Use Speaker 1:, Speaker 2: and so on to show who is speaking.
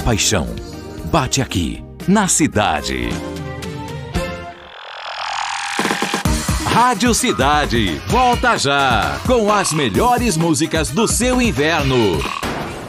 Speaker 1: paixão bate aqui, na cidade. Rádio Cidade, volta já, com as melhores músicas do seu inverno.